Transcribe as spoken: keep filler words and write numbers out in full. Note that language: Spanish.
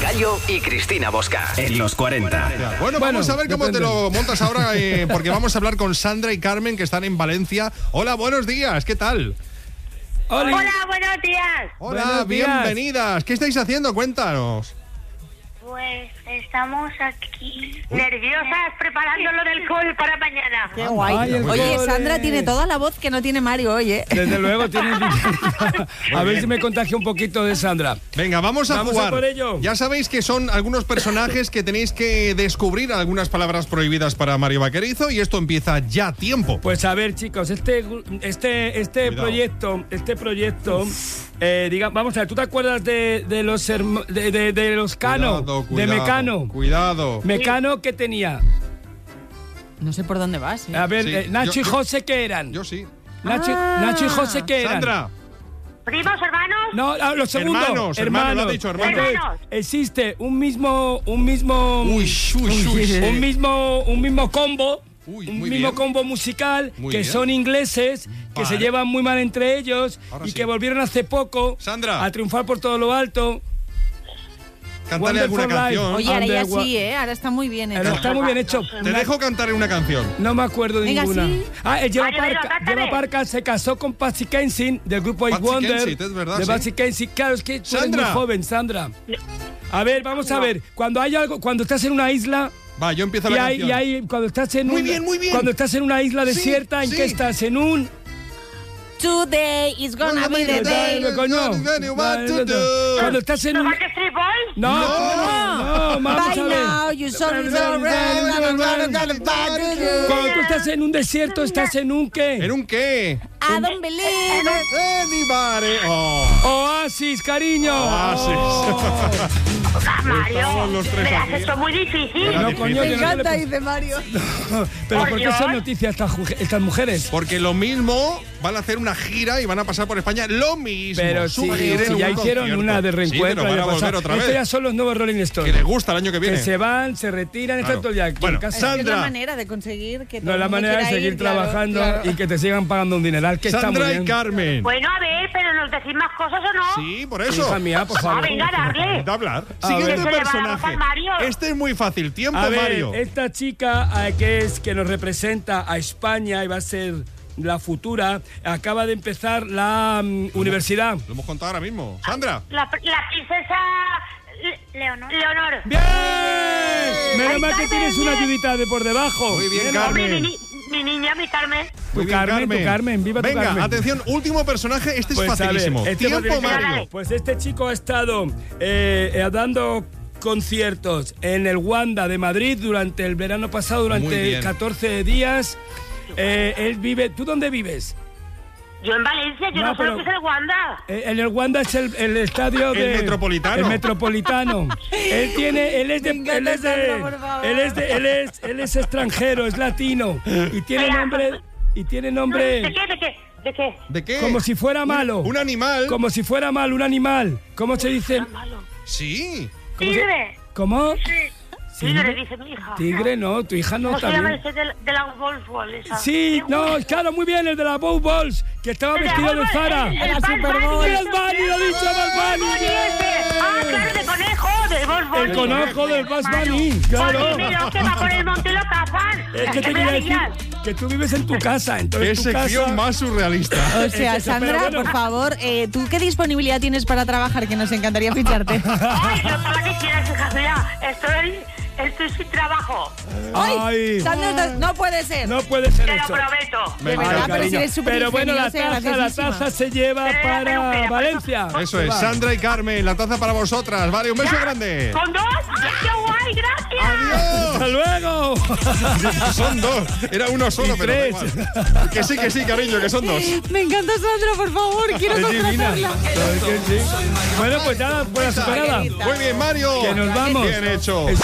Gallo y Cristina Bosca. En los cuarenta. Bueno, Bueno, vamos a ver cómo depende. te lo montas ahora, eh, porque vamos a hablar con Sandra y Carmen, que están en Valencia. Hola, buenos días, ¿qué tal? Oli. Hola, buenos días. Hola, Buenos días. bienvenidas. ¿Qué estáis haciendo? Cuéntanos. Pues estamos aquí nerviosas preparando lo del call para mañana. Qué guay. Ay, el Oye, cole. Sandra tiene toda la voz que no tiene Mario, oye. Desde luego tiene. A ver si me contagio un poquito de Sandra. Venga, vamos a Vamos a jugar. por ello. Ya sabéis que son algunos personajes que tenéis que descubrir algunas palabras prohibidas para Mario Vaquerizo y esto empieza ya tiempo. Pues a ver, chicos, este este este Cuidado. proyecto, este proyecto, eh, diga, vamos a ver, ¿tú te acuerdas de, de los hermo- de, de, de los Cano, Cuidado, de cuidado, Mecano? Cuidado. Mecano que tenía. No sé por dónde vas. ¿eh? A ver, Sí, eh, Nacho yo- y yo- José, ¿qué eran? Yo sí. Nacho, Ah. Nacho y José, ¿qué eran? Sandra. ¿Primos, hermanos? No, ah, los segundos. Hermanos, hermanos, lo ha dicho, hermanos. Entonces, Hermanos. existe un mismo, un mismo, Uy, uy, uy. un mismo, un mismo combo. Uy, un muy mismo bien. combo musical Muy que bien. son ingleses, que Vale. se llevan muy mal entre ellos Ahora y sí. que volvieron hace poco Sandra. a triunfar por todo lo alto. Cántale alguna Wonderful Life. canción. Oye, ahora ya Underwa- sí, ¿eh? Ahora está muy bien Pero hecho. está muy bien hecho. Te dejo cantar una canción. No me acuerdo de Venga, ninguna. sí. Ah, eh, Lleva Mario, venga, Parker, cántale. Lleva Parker se casó con Patsy Kensit del grupo I Patsy Wonder. Kensit, es verdad, de sí. Patsy Kensit. Claro, es que tú eres Sandra. muy joven, Sandra. A ver, vamos a ver. Cuando hay algo, cuando estás en una isla Va, yo empiezo y la hay, canción. y hay cuando estás en Muy un- bien, muy bien. cuando estás en una isla Sí, desierta, ¿en sí. qué estás? En un Today is gonna be the day. Day. coño. What to do. Cuando estás en ¿Los un Backstreet Boys? no, no, no, vamos By a ver. now, you saw me so red. Cuando tú estás en un desierto, estás en un qué? ¿En un qué? I don't believe it. Anybody. Oh. Oasis, cariño. Oasis. Ah, Mario, Estamos los tres me has aquí. hecho muy difícil. No, difícil. coño, Me yo no le encanta, puse- dice Mario. Pero Por ¿por qué Dios. son noticias estas, ju- estas mujeres? Porque lo mismo, van a hacer una gira y van a pasar por España lo mismo. Pero Su sí, gira si en ya un hicieron concierto. una de Sí, reencuentro. pero van a el año volver pasado. otra Estos vez. ya son los nuevos Rolling Que Stones. les gusta el año que Que viene. se van, se retiran, Claro. están todo el día aquí Bueno, en casa. Es que es Sandra. la manera de conseguir que todo No, la el mundo manera de quiera seguir ir, claro, trabajando claro. y que te sigan pagando un dineral, que está muy Sandra y bien. Carmen. Bueno, a ver, pero ¿nos decís más cosas o no? Sí, por eso. Hija mía, por Ah, favor. venga, darle. De hablar. A Siguiente ver. Se le va la voz personaje. al Mario. Este es muy fácil. Tiempo, A ver, Mario. esta chica eh, que es que nos representa a España y va a ser la futura, acaba de empezar la mm, universidad. Lo hemos contado ahora mismo. Sandra. La, la princesa Le- Leonor. Leonor. ¡Bien! Menos mal que Carmen, tienes una bien. ayudita de por debajo. Muy bien, Menos- Hombre, mi, Carmen. ni- mi niña, mi Carmen. Muy Tu bien, Carmen, tu Carmen, viva tu Venga, Carmen. atención, último personaje. Este Pues, es a ver, facilísimo. este Tiempo, facilísimo. Mario. Pues este chico ha estado eh, eh, dando conciertos en el Wanda de Madrid durante el verano pasado, Muy durante bien. catorce días. Eh, él vive... ¿Tú dónde vives? Yo en Valencia, yo No, no, sé pero- lo que es el Wanda. Eh, en el Wanda es el, el estadio El de... Metropolitano. El Metropolitano. Él tiene... Él es de... Me encanta, Él es, de- Sandra, por favor. él, es de- él, es, él es extranjero, es latino. Y tiene Mira. nombre... Y tiene ¿De nombre... qué? ¿De qué? ¿De qué? ¿De qué? Como si fuera malo. Un animal. Como si fuera mal, un animal. ¿Cómo se dice? Malo. Sí. ¿Cómo se- Tigre. ¿Cómo? Sí. Sí. Tigre, dice mi hija. Tigre, no, tu hija no ¿Cómo se llama también. ese de, la- de la Wolfswall esa? Sí, no, claro, muy bien, el de la Bow Balls, que estaba El de la vestido de Wolfswall, Zara. el- el La Bad Super Bowl. Bunny, ¡El Bunny, lo he dicho, Bad Bunny! Bunny ese. Ah, claro, de conejo, de Wolfswall. El conejo del Bad Bunny, claro. Porque mira, que va por el monte y lo cazan. Es que te quería decir que tú vives en tu casa, Qué entonces tu sección casa... más surrealista. O sea, Es eso, pero Sandra, bueno. por favor, eh, ¿tú qué disponibilidad tienes para trabajar? Que nos encantaría ficharte. Ay, yo para que quieras, hija mía. Estoy, estoy sin trabajo. Ay, Sandra, no- no puede ser. no puede ser Te lo eso. prometo. De verdad, Ay, pero si cariño. eres súper Pero bueno, la ingeniosa y taza, la graciosísima. taza se lleva Pero, para pero, pero, Valencia. Eso Se es, va. Sandra y Carmen, la taza para vosotras. Vale, un beso grande. ¿Con dos? ¡Qué guay! ¡Gracias! Adiós. ¡Hasta luego! Son dos. Era uno solo, Y pero da tres. igual. Que sí, que sí, cariño, que son dos. Me encanta Sandra, por favor, quiero Es divina. contratarla. ¿Sabes que sí? Bueno, pues ya, buena superada. Muy bien, Mario. Que nos vamos. Bien hecho.